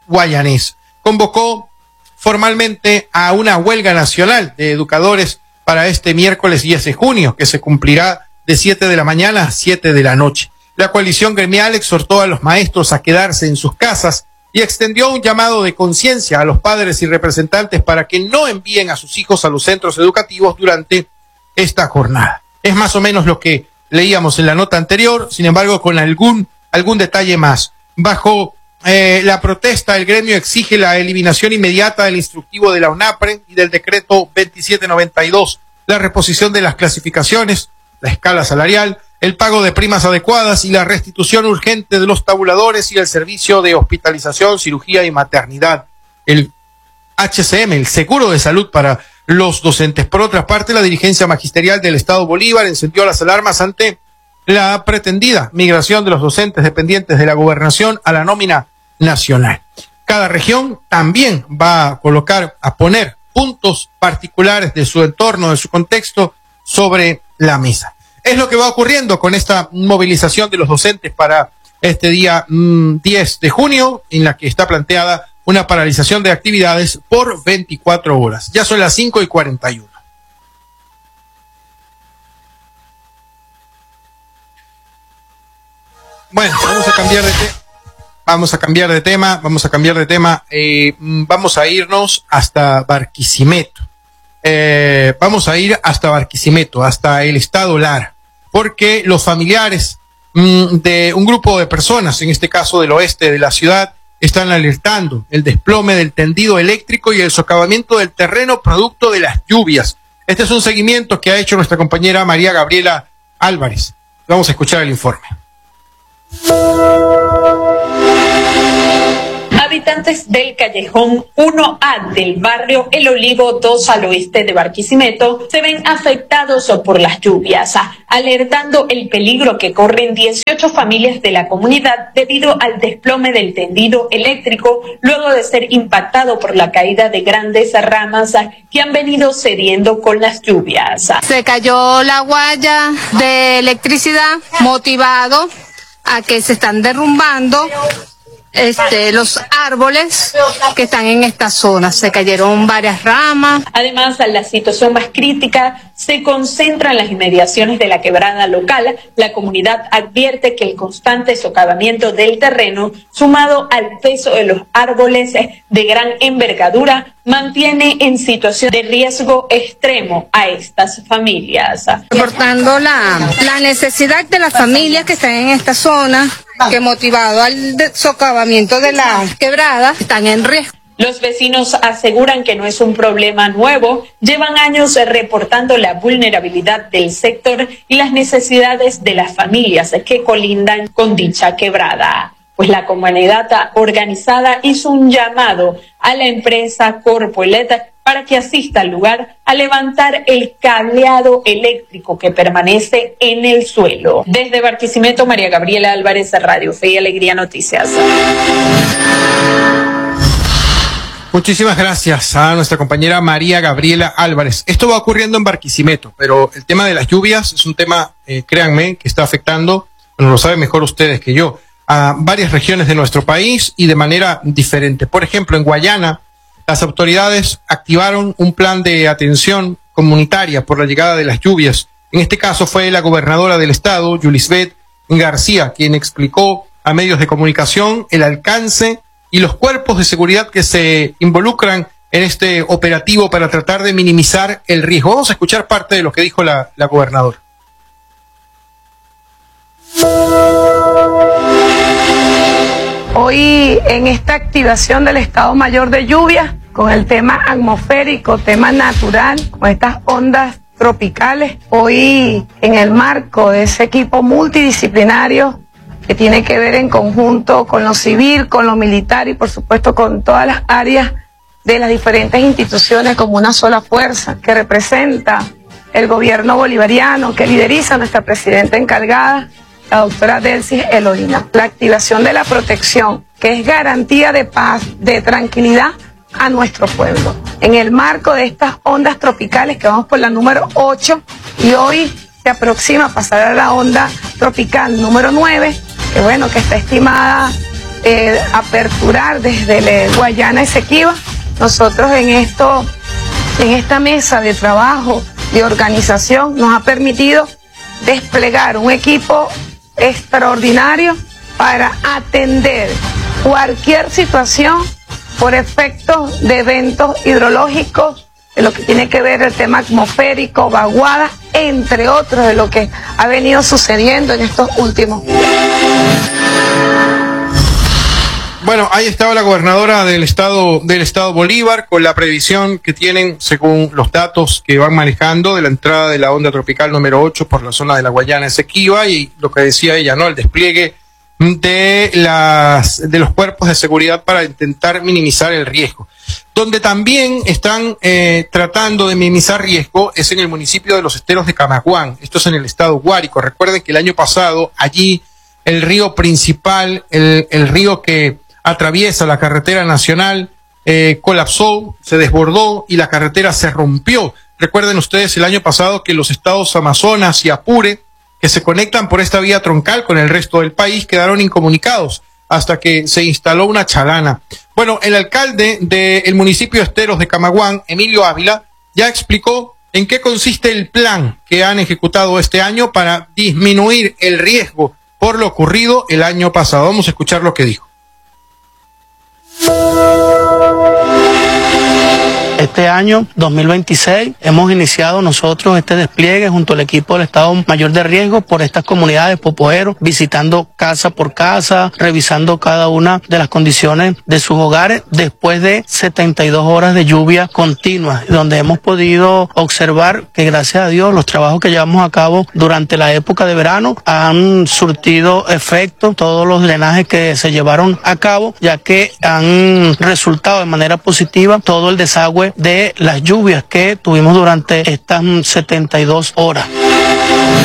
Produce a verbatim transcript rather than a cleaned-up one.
guayanés. Convocó formalmente a una huelga nacional de educadores para este miércoles diez de junio, que se cumplirá de siete de la mañana a siete de la noche. La coalición gremial exhortó a los maestros a quedarse en sus casas y extendió un llamado de conciencia a los padres y representantes para que no envíen a sus hijos a los centros educativos durante esta jornada. Es más o menos lo que leíamos en la nota anterior, sin embargo, con algún, algún detalle más. Bajo eh, la protesta, el gremio exige la eliminación inmediata del instructivo de la UNAPRE y del decreto veintisiete noventa y dos, la reposición de las clasificaciones, la escala salarial, el pago de primas adecuadas y la restitución urgente de los tabuladores y el servicio de hospitalización, cirugía y maternidad. El H C M, el seguro de salud para los docentes. Por otra parte, la dirigencia magisterial del Estado Bolívar encendió las alarmas ante la pretendida migración de los docentes dependientes de la gobernación a la nómina nacional. Cada región también va a colocar, a poner puntos particulares de su entorno, de su contexto, sobre la mesa. Es lo que va ocurriendo con esta movilización de los docentes para este día mmm, diez de junio, en la que está planteada una paralización de actividades por veinticuatro horas. Ya son las cinco y cuarenta y uno. Bueno, vamos a cambiar de tema. Vamos a cambiar de tema, vamos a cambiar de tema. Eh, vamos a irnos hasta Barquisimeto. Eh, vamos a ir hasta Barquisimeto, hasta el estado Lara, porque los familiares mmm, de un grupo de personas, en este caso del oeste de la ciudad, están alertando el desplome del tendido eléctrico y el socavamiento del terreno producto de las lluvias. Este es un seguimiento que ha hecho nuestra compañera María Gabriela Álvarez. Vamos a escuchar el informe. Habitantes del callejón uno A del barrio El Olivo dos al oeste de Barquisimeto se ven afectados por las lluvias, alertando el peligro que corren dieciocho familias de la comunidad debido al desplome del tendido eléctrico luego de ser impactado por la caída de grandes ramas que han venido cediendo con las lluvias. Se cayó la guaya de electricidad motivado a que se están derrumbando Este, los árboles que están en esta zona. Se cayeron varias ramas. Además, la situación más crítica se concentra en las inmediaciones de la quebrada local. La comunidad advierte que el constante socavamiento del terreno, sumado al peso de los árboles de gran envergadura, mantiene en situación de riesgo extremo a estas familias. Reportando la, la necesidad de las familias que están en esta zona, que motivado al socavamiento de la quebrada, están en riesgo. Los vecinos aseguran que no es un problema nuevo, llevan años reportando la vulnerabilidad del sector y las necesidades de las familias que colindan con dicha quebrada. Pues la comunidad organizada hizo un llamado a la empresa Corpoelec para que asista al lugar a levantar el cableado eléctrico que permanece en el suelo. Desde Barquisimeto, María Gabriela Álvarez, Radio Fe y Alegría Noticias. Muchísimas gracias a nuestra compañera María Gabriela Álvarez. Esto va ocurriendo en Barquisimeto, pero el tema de las lluvias es un tema, eh, créanme, que está afectando, bueno, lo saben mejor ustedes que yo, a varias regiones de nuestro país y de manera diferente. Por ejemplo, en Guayana, las autoridades activaron un plan de atención comunitaria por la llegada de las lluvias. En este caso fue la gobernadora del estado, Yulisbeth García, quien explicó a medios de comunicación el alcance y los cuerpos de seguridad que se involucran en este operativo para tratar de minimizar el riesgo. Vamos a escuchar parte de lo que dijo la, la gobernadora. Hoy en esta activación del Estado Mayor de Lluvia, con el tema atmosférico, tema natural, con estas ondas tropicales, hoy en el marco de ese equipo multidisciplinario que tiene que ver en conjunto con lo civil, con lo militar y por supuesto con todas las áreas de las diferentes instituciones como una sola fuerza que representa el gobierno bolivariano, que lideriza nuestra presidenta encargada, la doctora Delcy Eloína. La activación de la protección, que es garantía de paz, de tranquilidad a nuestro pueblo. En el marco de estas ondas tropicales, que vamos por la número ocho, y hoy se aproxima a pasar a la onda tropical número nueve, que bueno, que está estimada eh, aperturar desde la Guayana Esequiba. Nosotros en esto, en esta mesa de trabajo, de organización, nos ha permitido desplegar un equipo extraordinario para atender cualquier situación por efectos de eventos hidrológicos, de lo que tiene que ver el tema atmosférico, vaguada, entre otros de lo que ha venido sucediendo en estos últimos. Bueno, ahí estaba la gobernadora del estado del estado Bolívar con la previsión que tienen, según los datos que van manejando, de la entrada de la onda tropical número ocho por la zona de la Guayana Esequiba, y lo que decía ella, ¿no? El despliegue de las de los cuerpos de seguridad para intentar minimizar el riesgo. Donde también están eh, tratando de minimizar riesgo es en el municipio de Los Esteros de Camaguán. Esto es en el estado Guárico. Recuerden que el año pasado allí el río principal, el, el río que atraviesa la carretera nacional, eh, colapsó, se desbordó y la carretera se rompió. Recuerden ustedes el año pasado que los estados Amazonas y Apure, que se conectan por esta vía troncal con el resto del país, quedaron incomunicados hasta que se instaló una chalana. Bueno, el alcalde del municipio de Esteros de Camaguán, Emilio Ávila, ya explicó en qué consiste el plan que han ejecutado este año para disminuir el riesgo por lo ocurrido el año pasado. Vamos a escuchar lo que dijo. Este año, dos mil veintiséis, hemos iniciado nosotros este despliegue junto al equipo del Estado Mayor de Riesgo por estas comunidades popoeros, visitando casa por casa, revisando cada una de las condiciones de sus hogares después de setenta y dos horas de lluvia continua, donde hemos podido observar que gracias a Dios los trabajos que llevamos a cabo durante la época de verano han surtido efecto, todos los drenajes que se llevaron a cabo, ya que han resultado de manera positiva todo el desagüe de las lluvias que tuvimos durante estas setenta y dos horas.